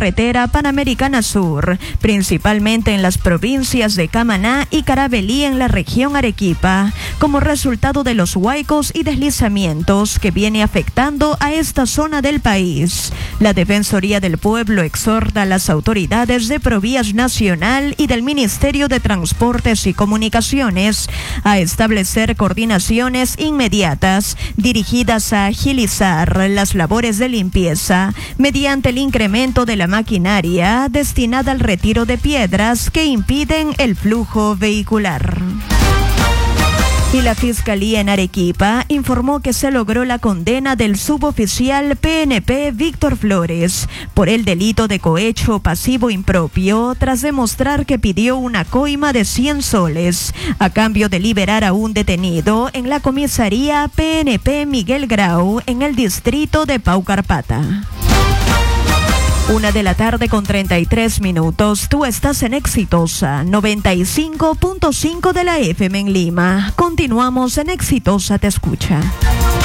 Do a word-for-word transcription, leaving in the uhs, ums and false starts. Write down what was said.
carretera Panamericana Sur, principalmente en las provincias de Camaná y Carabelí en la región Arequipa, como resultado de los huaicos y deslizamientos que viene afectando a esta zona del país. La Defensoría del Pueblo exhorta a las autoridades de Provías Nacional y del Ministerio de Transportes y Comunicaciones a establecer coordinaciones inmediatas dirigidas a agilizar las labores de limpieza mediante el incremento de la maquinaria destinada al retiro de piedras que impiden el flujo vehicular. Y la Fiscalía en Arequipa informó que se logró la condena del suboficial P N P Víctor Flores por el delito de cohecho pasivo impropio tras demostrar que pidió una coima de cien soles a cambio de liberar a un detenido en la comisaría P N P Miguel Grau en el distrito de Paucarpata. Una de la tarde con treinta y tres minutos. Tú estás en Exitosa noventa y cinco punto cinco de la F M en Lima. Continuamos en Exitosa Te Escucha.